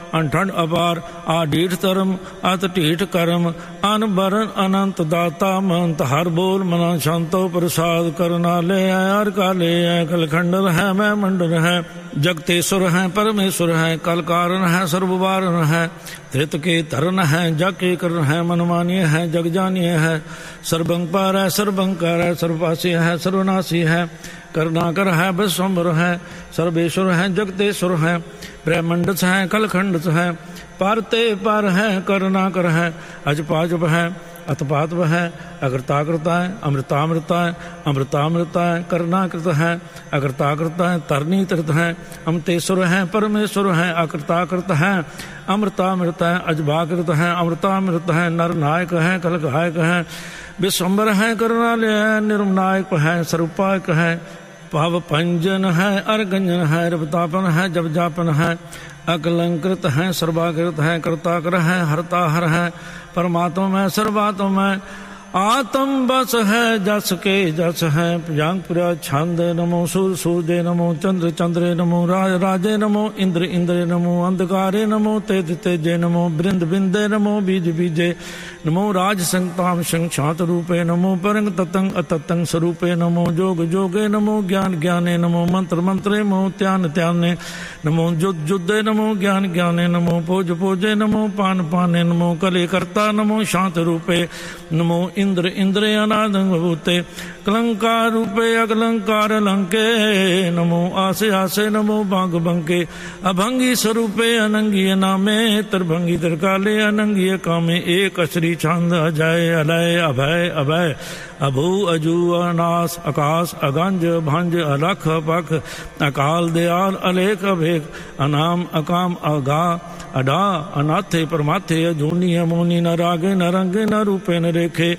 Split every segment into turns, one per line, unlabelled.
अनठंड अपार आढीठ धर्म अत ढीठ कर्म अन बरन अनंत दाता महंत हर बोल मना शांतो प्रसाद करना ले हर का ले कलखंडर है मैं मंडल है जगतेश्वर है परमेश्वर है कल कारण है सर्ववारण है धृत के धरन है जग के करण है मनमानीय है जग जानिय है सर्वंपार है सर्वंकार है सर्वपासी है सर्वनाशी है करुणाकर है विश्वम्भर है सर्वेश्वर है जगतेश्वर है ब्रह्मंडस है कलखंडस है पारते पार है करुणाकर है अजपाजप है अतपातव है अकृताकृत है अमृतामृता है अमृतामृता है करुणाकृत है अकृताकृत है तरनी तीर्थ है अमतेश्वर है परमेश्वर है अकृताकृत है अमृतामृत है अजभाकृत है अमृतामृत है नर नायक है कलगायक है विश्वम्बर है करुणालय है निर्मनायक है स्वरूपायक है भाव पंजन है अर्गंजन है रवतापन है जब जापन है अकलंकृत है सर्वाकृत है कर्ताकर है हरता हर है परमात्मा में सर्वात्मा में आत्म बस है जस के जस है प्रजांगपुरा छंद नमो सूर सूर्य नमो चंद्र चंद्रे नमो राज राजे नमो इंद्र इंद्रे नमो अंधकारे नमो तेज तेजे नमो बृंद बिंदे नमो बीज बीजे नमो राज संताम संक्षात रूपे नमो परंग ततंग अततंग स्वरूपे नमो जोग जोगे नमो ज्ञान ज्ञाने नमो मंत्र मंत्रे नमो त्यान त्याने नमो जुद जुद्दे नमो ज्ञान ज्ञाने नमो पोज पोजे नमो पान पाने नमो कले कर्ता नमो शांत रूपे नमो इंद्र इंद्रे अनादंग भूते कलंकार रूपे अकलंकार लंके नमो आसे आसे नमो बांग बंके अभंगी स्वरूपे अनंगी नामे त्रिभंगी त्रिकाले अनंगी कामे एक श्री छंद अजय अलय अभय अभय अभू अजू अनास आकाश अगंज भंज अलख पख अकाल दयाल अलेख अभेक अनाम अकाम अगा अडा अनाथे परमाथे अजूनी अमोनी न रागे न रंगे न रूपे न रेखे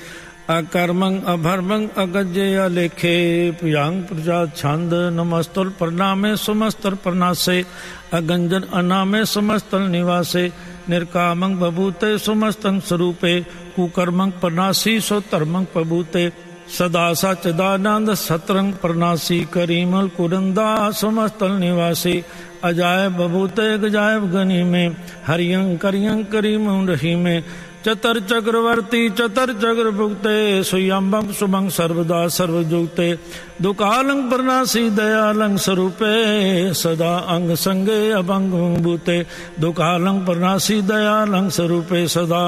अकर्मंग अभर्मंग अगजे अलेखे प्रियांग प्रजा छंद नमस्तुल प्रणामे सुमस्तल प्रणासे अगंजन अनामे समस्तल निवासे निर्कामंग बभूते सुमस्तंग स्वरूपे कुकर्मंग प्रणासी सो धर्मंग प्रभूते सदा सचिदानंद सतरंग प्रणासी करीमल कुरंदा समस्तल निवासी अजायब बभूते गजायब गनी में हरियंग करियंग करीम रही में चतर चक्रवर्ती चतर चक्र भुगते सुयंबम सुमंग सर्वदा सर्वजुगते दुकालंग प्रणासी दयालंग स्वरूपे सदा अंग संगे अभंग भूते दुकालंग प्रणासी दयालंग स्वरूपे सदा